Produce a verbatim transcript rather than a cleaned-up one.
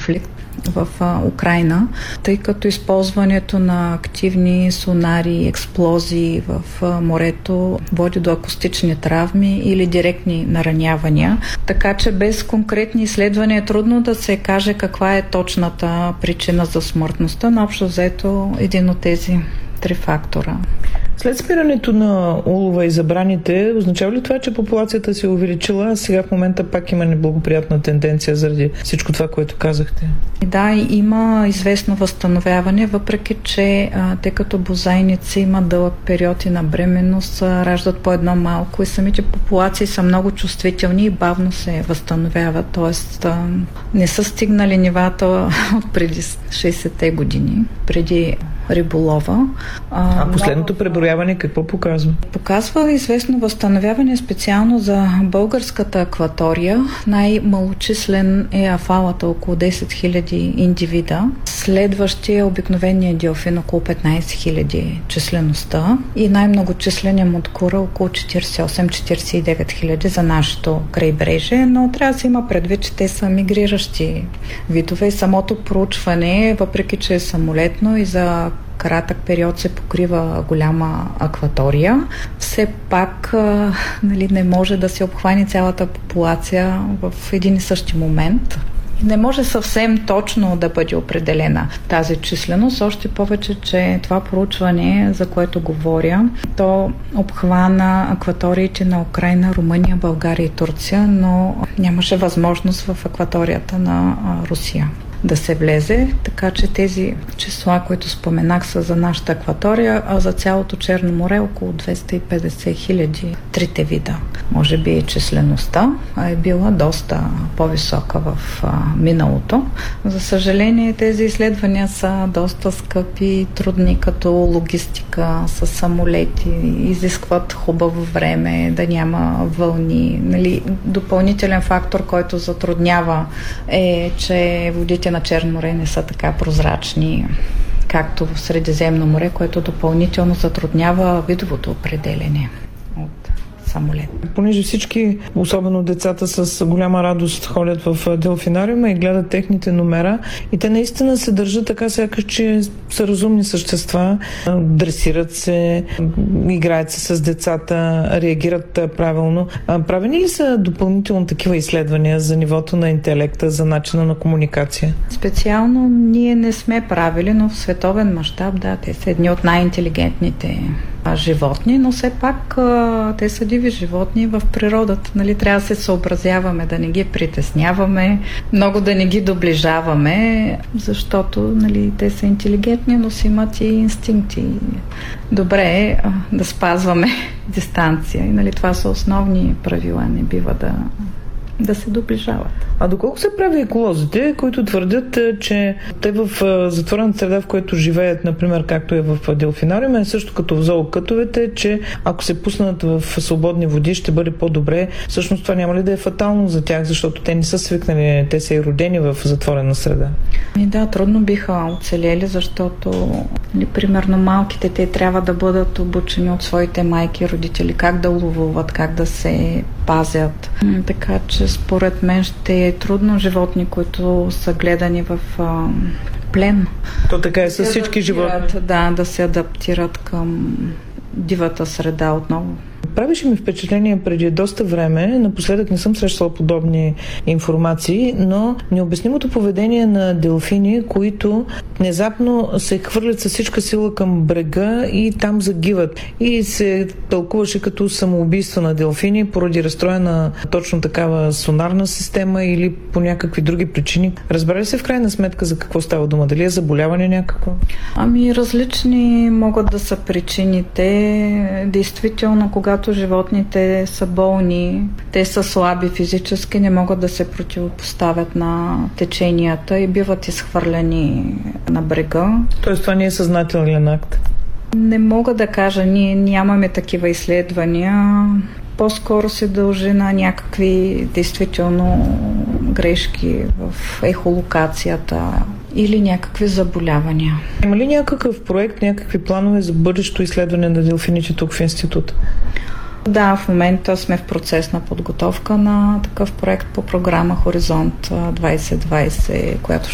конфликт в Украйна, тъй като използването на активни сонари, експлозии в морето води до акустични травми или директни наранявания. Така че без конкретни изследвания е трудно да се каже каква е точната причина за смъртността, но общо взето един от тези три фактора. След спирането на улова и забраните, означава ли това, че популацията се е увеличила, а сега в момента пак има неблагоприятна тенденция заради всичко това, което казахте? Да, има известно възстановяване, въпреки че тъй като бозайници има дълъг период и на бременност, раждат по едно малко и самите популации са много чувствителни и бавно се възстановяват, т.е. не са стигнали нивата от преди шейсетте години, преди риболова. А, а последното преброяване какво показва? Показва известно възстановяване специално за българската акватория. Най-малочислен е афалата, около десет хиляди индивида. Следващия е обикновения делфин, около петнайсет хиляди числеността. И най-многочислен е муткура, около четирийсет и осем до четирийсет и девет хиляди за нашето крайбрежие, но трябва да се има предвид, че те са мигриращи видове и самото проучване, въпреки че е самолетно и за кратък период се покрива голяма акватория, все пак нали, не може да се обхване цялата популация в един и същи момент. Не може съвсем точно да бъде определена тази численост, още повече, че това проучване, за което говоря, то обхвана акваториите на Украйна, Румъния, България и Турция, но нямаше възможност в акваторията на Русия да се влезе, така че тези числа, които споменах, са за нашата акватория, а за цялото Черно море около двеста и петдесет хиляди трите вида. Може би числеността е била доста по-висока в а, миналото. За съжаление, тези изследвания са доста скъпи и трудни като логистика с самолети, изискват хубаво време, да няма вълни. Нали, допълнителен фактор, който затруднява е, че водите на Черно море не са така прозрачни, както в Средиземно море, което допълнително затруднява видовото определение от самолет. Понеже всички, особено децата, с голяма радост ходят в делфинариума и гледат техните номера и те наистина се държат така, сякаш, че са разумни същества, дресират се, играят се с децата, реагират правилно. Правени ли са допълнително такива изследвания за нивото на интелекта, за начина на комуникация? Специално ние не сме правили, но в световен мащаб, да, те са едни от най-интелигентните животни, но все пак те са диви животни в природата. Нали, трябва да се съобразяваме, да не ги притесняваме, много да не ги доближаваме, защото нали, те са интелигентни, но си имат и инстинкти. Добре е да спазваме дистанция. И, нали, това са основни правила, не бива да да се доближават. А доколко се прави еколозите, които твърдят, че те в затворена среда, в която живеят, например, както е в делфинариума, е също като в зоокътовете, че ако се пуснат в свободни води, ще бъде по-добре. Всъщност това няма ли да е фатално за тях, защото те не са свикнали, те са и родени в затворена среда? И да, трудно биха оцелели, защото ли, примерно малките те трябва да бъдат обучени от своите майки и родители как да ловуват, как да се пазят. Така че според мен ще е трудно животни, които са гледани в а, плен. То така е с всички животни. Да, да се адаптират към дивата среда отново. Правеше ми впечатление преди доста време, напоследък не съм срещала подобни информации, но необяснимото поведение на делфини, които внезапно се хвърлят със всичка сила към брега и там загиват. И се тълкуваше като самоубийство на делфини поради разстроена точно такава сонарна система или по някакви други причини. Разбира ли се в крайна сметка за какво става дума? Дали е заболяване някакво? Ами различни могат да са причините. Действително, когато животните са болни, те са слаби физически, не могат да се противопоставят на теченията и биват изхвърляни на брега. Тоест това не е съзнателен акт? Не мога да кажа, ние нямаме такива изследвания. По-скоро се дължи на някакви действително грешки в ехолокацията или някакви заболявания. Има ли някакъв проект, някакви планове за бъдещо изследване на делфините тук в института? Да, в момента сме в процес на подготовка на такъв проект по програма Хоризонт двайсет двайсет, която